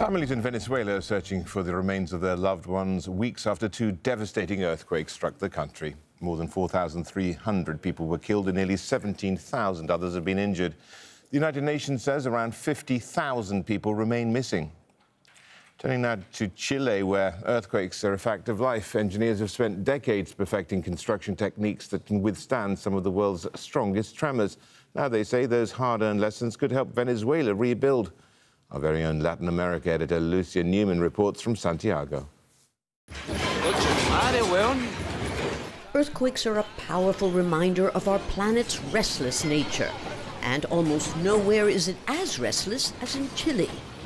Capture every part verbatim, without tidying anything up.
Families in Venezuela are searching for the remains of their loved ones weeks after two devastating earthquakes struck the country. More than four thousand three hundred people were killed and nearly seventeen thousand others have been injured. The United Nations says around fifty thousand people remain missing. Turning now to Chile, where earthquakes are a fact of life. Engineers have spent decades perfecting construction techniques that can withstand some of the world's strongest tremors. Now they say those hard-earned lessons could help Venezuela rebuild. Our very own Latin America editor Lucia Newman reports from Santiago. Earthquakes are a powerful reminder of our planet's restless nature. And almost nowhere is it as restless as in Chile.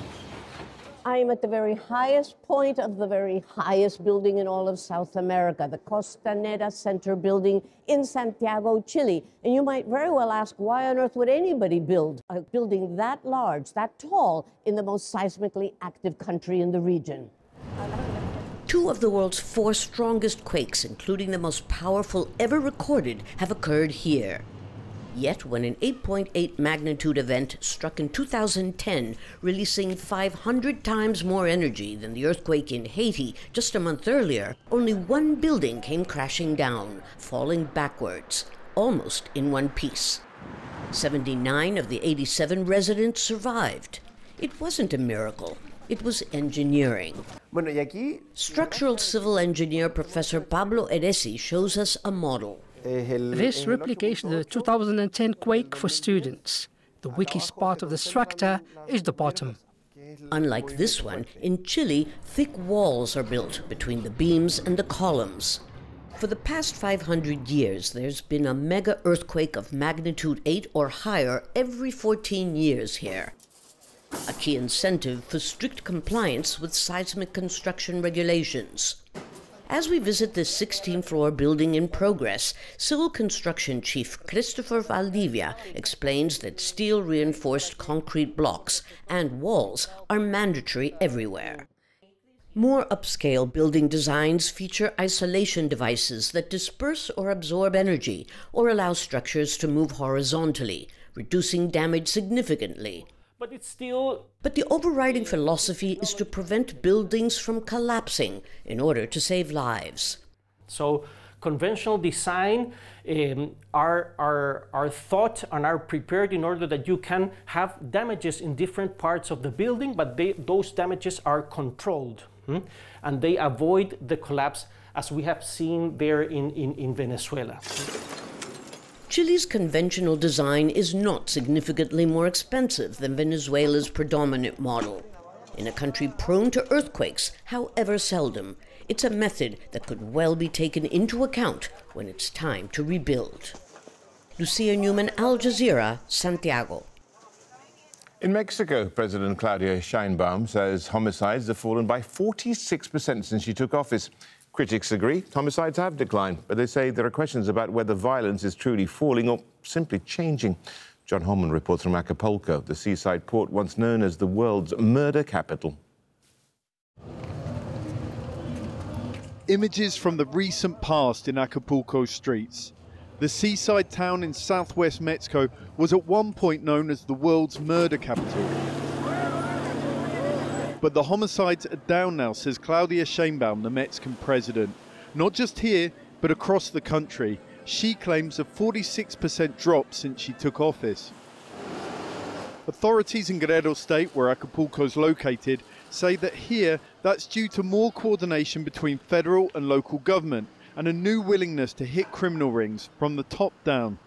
I am at the very highest point of the very highest building in all of South America, the Costanera Center building in Santiago, Chile. And you might very well ask, why on earth would anybody build a building that large, that tall, in the most seismically active country in the region? Two of the world's four strongest quakes, including the most powerful ever recorded, have occurred here. Yet, when an eight point eight magnitude event struck in two thousand ten, releasing five hundred times more energy than the earthquake in Haiti just a month earlier, only one building came crashing down, falling backwards, almost in one piece. seventy-nine of the eighty-seven residents survived. It wasn't a miracle. It was engineering. Structural civil engineer Professor Pablo Eresi shows us a model. This replicates the two thousand ten quake for students. The weakest part of the structure is the bottom. Unlike this one, in Chile, thick walls are built between the beams and the columns. For the past five hundred years, there's been a mega earthquake of magnitude eight or higher every fourteen years here. A key incentive for strict compliance with seismic construction regulations. As we visit this sixteen-floor building in progress, Civil Construction Chief Christopher Valdivia explains that steel-reinforced concrete blocks and walls are mandatory everywhere. More upscale building designs feature isolation devices that disperse or absorb energy or allow structures to move horizontally, reducing damage significantly. But it's still... But the overriding philosophy is to prevent buildings from collapsing in order to save lives. So conventional design um, are, are, are thought and are prepared in order that you can have damages in different parts of the building, but they, those damages are controlled. Hmm? And they avoid the collapse as we have seen there in, in, in Venezuela. Chile's conventional design is not significantly more expensive than Venezuela's predominant model. In a country prone to earthquakes, however seldom, it's a method that could well be taken into account when it's time to rebuild. Lucia Newman, Al Jazeera, Santiago. In Mexico, President Claudia Sheinbaum says homicides have fallen by forty-six percent since she took office. Critics agree homicides have declined, but they say there are questions about whether violence is truly falling or simply changing. John Holman reports from Acapulco, the seaside port once known as the world's murder capital. Images from the recent past in Acapulco streets. The seaside town in southwest Mexico was at one point known as the world's murder capital. But the homicides are down now, says Claudia Sheinbaum, the Mexican president. Not just here, but across the country. She claims a forty-six percent drop since she took office. Authorities in Guerrero State, where Acapulco is located, say that here that's due to more coordination between federal and local government and a new willingness to hit criminal rings from the top down.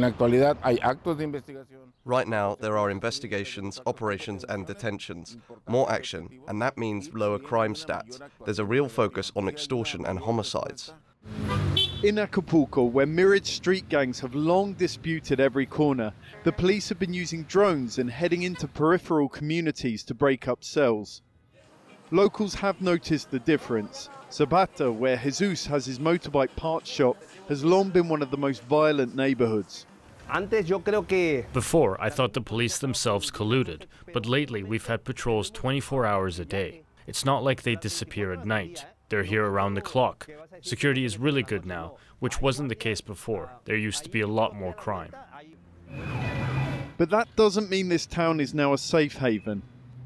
Right now, there are investigations, operations and detentions. More action, and that means lower crime stats. There's a real focus on extortion and homicides. In Acapulco, where myriad street gangs have long disputed every corner, the police have been using drones and heading into peripheral communities to break up cells. Locals have noticed the difference. Zapata, where Jesus has his motorbike parts shop, has long been one of the most violent neighborhoods. Before, I thought the police themselves colluded, but lately we've had patrols twenty-four hours a day. It's not like they disappear at night. They're here around the clock. Security is really good now, which wasn't the case before. There used to be a lot more crime. But that doesn't mean this town is now a safe haven.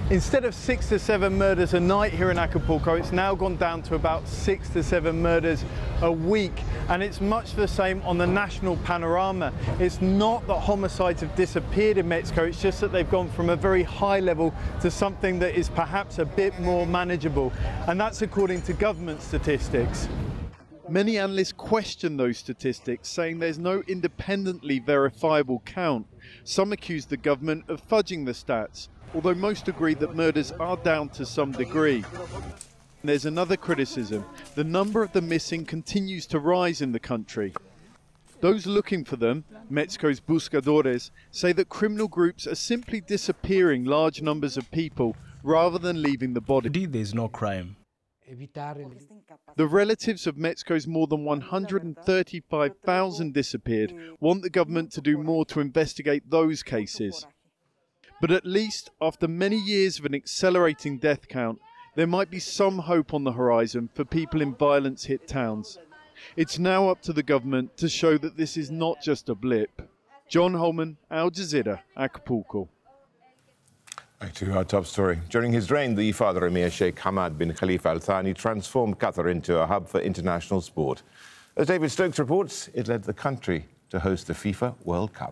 Instead of six to seven murders a night here in Acapulco, it's now gone down to about six to seven murders a week. And it's much the same on the national panorama. It's not that homicides have disappeared in Mexico, it's just that they've gone from a very high level to something that is perhaps a bit more manageable. And that's according to government statistics. Many analysts question those statistics, saying there's no independently verifiable count. Some accuse the government of fudging the stats, although most agree that murders are down to some degree. There's another criticism. The number of the missing continues to rise in the country. Those looking for them, Mexico's buscadores, say that criminal groups are simply disappearing large numbers of people rather than leaving the body. There's no crime. The relatives of Mexico's more than one hundred thirty-five thousand disappeared want the government to do more to investigate those cases. But at least after many years of an accelerating death count, there might be some hope on the horizon for people in violence-hit towns. It's now up to the government to show that this is not just a blip. John Holman, Al Jazeera, Acapulco. Back to our top story. During his reign, the Father Emir Sheikh Hamad bin Khalifa Al Thani transformed Qatar into a hub for international sport. As David Stokes reports, it led the country to host the FIFA World Cup.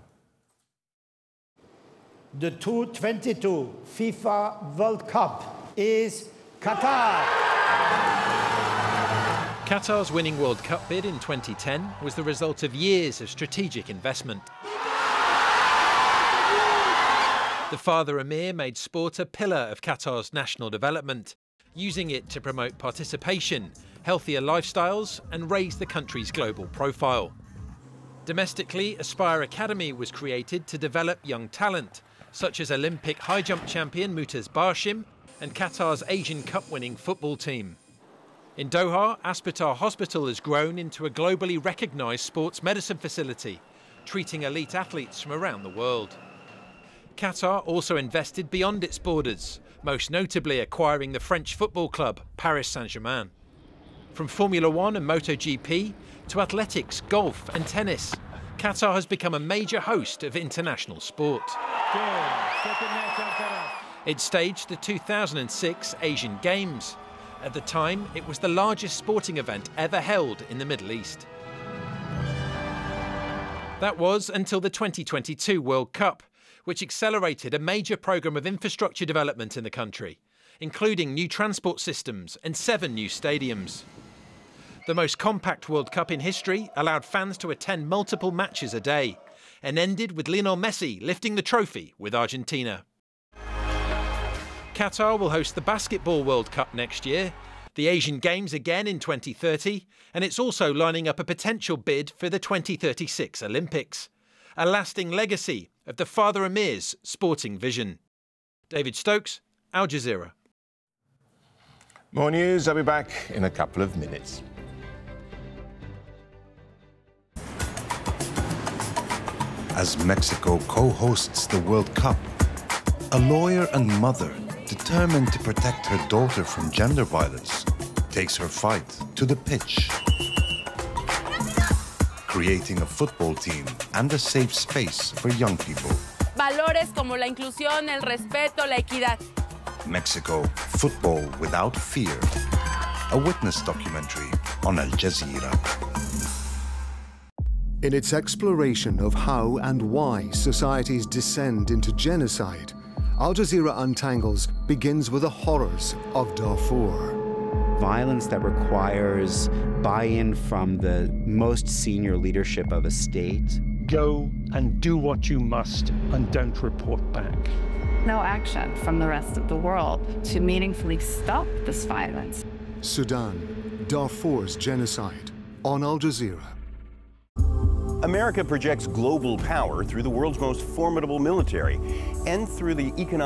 The two thousand twenty-two FIFA World Cup is Qatar. Qatar's winning World Cup bid in twenty ten was the result of years of strategic investment. The Father Emir made sport a pillar of Qatar's national development, using it to promote participation, healthier lifestyles and raise the country's global profile. Domestically, Aspire Academy was created to develop young talent, such as Olympic high jump champion Mutaz Barshim and Qatar's Asian Cup winning football team. In Doha, Aspetar Hospital has grown into a globally recognised sports medicine facility, treating elite athletes from around the world. Qatar also invested beyond its borders, most notably acquiring the French football club Paris Saint-Germain. From Formula One and MotoGP to athletics, golf and tennis, Qatar has become a major host of international sport. It staged the two thousand six Asian Games. At the time, it was the largest sporting event ever held in the Middle East. That was until the twenty twenty-two World Cup, which accelerated a major programme of infrastructure development in the country, including new transport systems and seven new stadiums. The most compact World Cup in history allowed fans to attend multiple matches a day and ended with Lionel Messi lifting the trophy with Argentina. Qatar will host the Basketball World Cup next year, the Asian Games again in twenty thirty, and it's also lining up a potential bid for the twenty thirty-six Olympics, a lasting legacy of the Father Emir's sporting vision. David Stokes, Al Jazeera. More news. I'll be back in a couple of minutes. As Mexico co-hosts the World Cup, a lawyer and mother determined to protect her daughter from gender violence takes her fight to the pitch, creating a football team and a safe space for young people. Valores como la inclusión, el respeto, la equidad. Mexico, football without fear. A witness documentary on Al Jazeera. In its exploration of how and why societies descend into genocide, Al Jazeera Untangles begins with the horrors of Darfur. Violence that requires buy-in from the most senior leadership of a state. Go and do what you must and don't report back. No action from the rest of the world to meaningfully stop this violence. Sudan, Darfur's genocide, on Al Jazeera. America projects global power through the world's most formidable military and through the economic